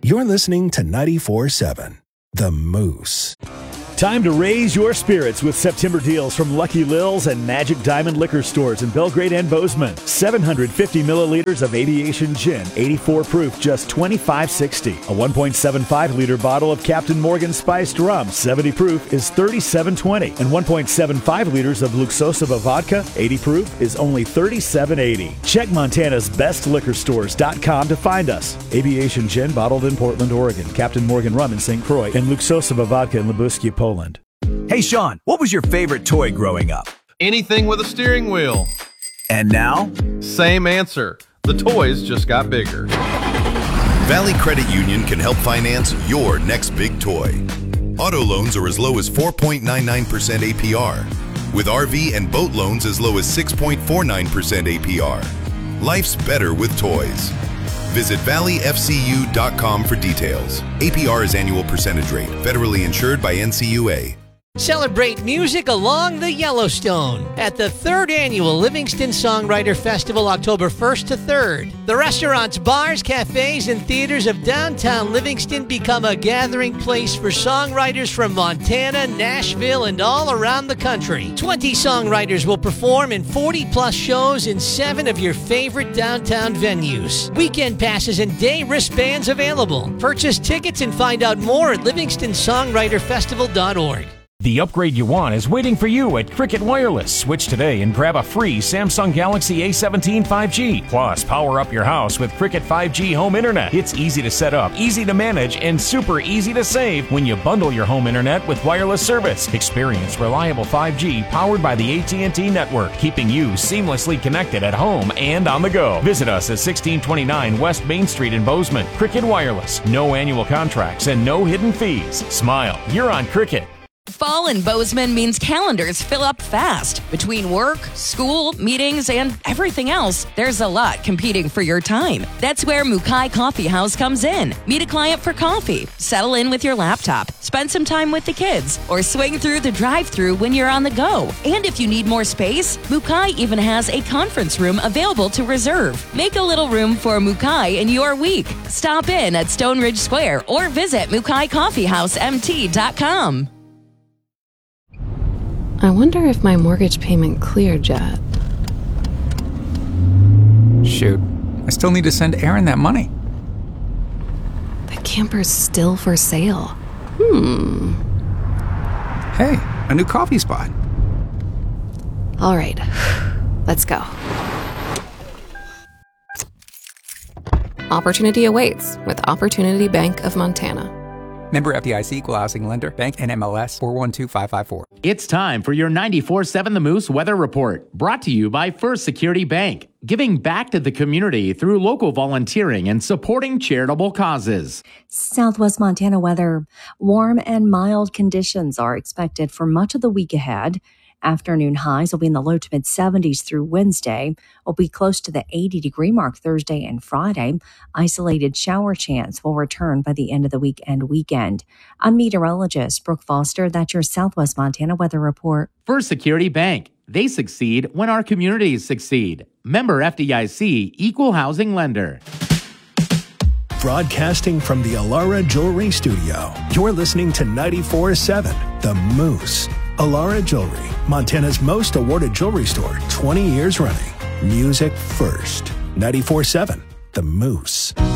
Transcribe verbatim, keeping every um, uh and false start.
You're listening to ninety-four seven, The Moose. Time to raise your spirits with September deals from Lucky Lil's and Magic Diamond Liquor Stores in Belgrade and Bozeman. seven hundred fifty milliliters of Aviation Gin, eighty-four proof, just twenty-five sixty. A one point seven five liter bottle of Captain Morgan Spiced Rum, seventy proof, is thirty-seven twenty. And one point seven five liters of Luxosova Vodka, eighty proof, is only thirty-seven eighty. Check Montana's best liquor stores dot com to find us. Aviation Gin, bottled in Portland, Oregon. Captain Morgan Rum in Saint Croix. And Luxosova Vodka in Lubuskia, Poland. Hey, Sean, what was your favorite toy growing up? Anything with a steering wheel. And now? Same answer. The toys just got bigger. Valley Credit Union can help finance your next big toy. Auto loans are as low as four point nine nine percent A P R, with R V and boat loans as low as six point four nine percent A P R. Life's better with toys. Visit valley f c u dot com for details. A P R is annual percentage rate. Federally insured by N C U A. Celebrate music along the Yellowstone at the third annual Livingston Songwriter Festival, October first to third. The restaurants, bars, cafes, and theaters of downtown Livingston become a gathering place for songwriters from Montana, Nashville, and all around the country. twenty songwriters will perform in forty plus shows in seven of your favorite downtown venues. Weekend passes and day wristbands available. Purchase tickets and find out more at livingston songwriter festival dot org. The upgrade you want is waiting for you at Cricket Wireless. Switch today and grab a free Samsung Galaxy A seventeen five G. Plus, power up your house with Cricket five G Home Internet. It's easy to set up, easy to manage, and super easy to save when you bundle your home internet with wireless service. Experience reliable five G powered by the A T and T network, keeping you seamlessly connected at home and on the go. Visit us at sixteen twenty-nine West Main Street in Bozeman. Cricket Wireless. No annual contracts and no hidden fees. Smile. You're on Cricket. Fall in Bozeman means calendars fill up fast. Between work, school, meetings, and everything else, there's a lot competing for your time. That's where Mukai Coffee House comes in. Meet a client for coffee, settle in with your laptop, spend some time with the kids, or swing through the drive-thru when you're on the go. And if you need more space, Mukai even has a conference room available to reserve. Make a little room for Mukai in your week. Stop in at Stone Ridge Square or visit mukai coffee house m t dot com. I wonder if my mortgage payment cleared yet. Shoot, I still need to send Aaron that money. The camper's still for sale. Hmm. Hey, a new coffee spot. All right, let's go. Opportunity awaits with Opportunity Bank of Montana. Member F D I C, Equal Housing Lender, Bank N M L S four one two five five four. It's time for your ninety-four seven The Moose Weather Report, brought to you by First Security Bank, giving back to the community through local volunteering and supporting charitable causes. Southwest Montana weather. Warm and mild conditions are expected for much of the week ahead. Afternoon highs will be in the low to mid seventies through Wednesday. Will be close to the eighty degree mark Thursday and Friday. Isolated shower chance will return by the end of the week and weekend. I'm meteorologist Brooke Foster. That's your Southwest Montana weather report. First Security Bank. They succeed when our communities succeed. Member F D I C, Equal Housing Lender. Broadcasting from the Alara Jewelry Studio, you're listening to ninety-four seven, The Moose. Alara Jewelry, Montana's most awarded jewelry store, twenty years running. Music first. ninety-four seven, The Moose.